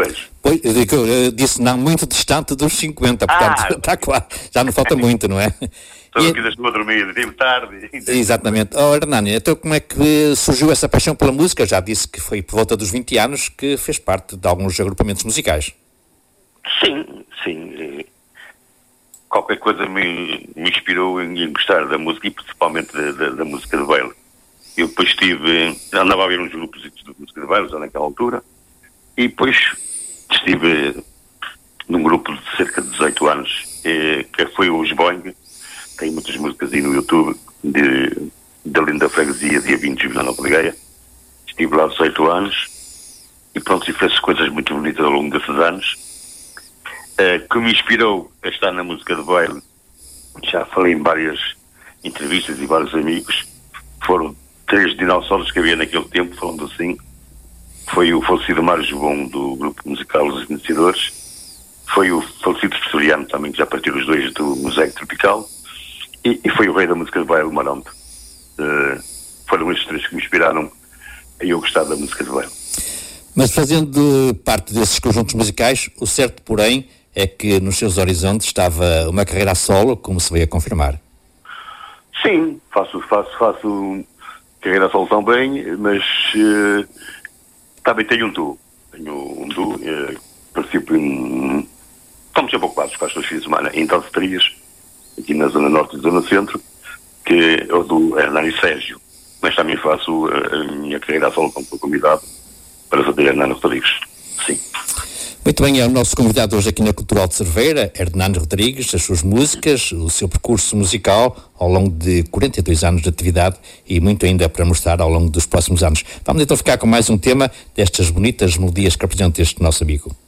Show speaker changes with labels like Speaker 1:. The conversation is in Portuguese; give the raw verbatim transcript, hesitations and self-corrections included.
Speaker 1: velhos.
Speaker 2: Pois, eu, digo, eu disse não muito distante dos cinquenta, portanto,
Speaker 1: Ah.
Speaker 2: está quase, já não falta muito, não é?
Speaker 1: Estou
Speaker 2: E-
Speaker 1: aqui das a dormir, tive tarde.
Speaker 2: Exatamente. Oh, Hernani, então como é que surgiu essa paixão pela música? Já disse que foi por volta dos vinte anos que fez parte de alguns agrupamentos musicais.
Speaker 1: Sim, sim. eh, Qualquer coisa me, me inspirou em, em gostar da música e principalmente da, da, da música de baile. Eu depois estive, andava a ver uns grupos de música de baile já naquela altura e depois estive num grupo de cerca de dezoito anos, eh, que foi o Boing. Tem muitas músicas aí no YouTube de, da Linda Freguesia, dia vinte de julho, na Nova Ligeia. Estive lá dezoito anos e pronto, e fez coisas muito bonitas ao longo desses anos. Uh, que me inspirou a estar na música de baile. Já falei em várias entrevistas e vários amigos. Foram três dinossauros que havia naquele tempo, falando assim. Foi o falecido Mário Jobon, do grupo musical Os Iniciadores. Foi o falecido Siciliano também, que já partiu os dois do Mosaico Tropical. E, e foi o rei da música de baile, Maronte. Uh, foram estes três que me inspiraram a eu gostar da música de baile.
Speaker 2: Mas fazendo parte desses conjuntos musicais, o certo, porém, é que nos seus horizontes estava uma carreira a solo, como se veio a confirmar.
Speaker 1: Sim, faço, faço, faço carreira a solo também, mas uh, também tenho um duo. Tenho um duo, uh, participo em... Estamos sempre ocupados quase todos os fins de semana em danceterias, aqui na Zona Norte e Zona Centro, que é o do Hernani Sérgio. Mas também faço uh, a minha carreira a solo como fui convidado para fazer Hernani Rodrigues. Sim.
Speaker 2: Muito bem, é o nosso convidado hoje aqui na Cultural de Cerveira, Hernani Rodrigues, as suas músicas, o seu percurso musical ao longo de quarenta e dois anos de atividade e muito ainda para mostrar ao longo dos próximos anos. Vamos então ficar com mais um tema destas bonitas melodias que apresenta este nosso amigo.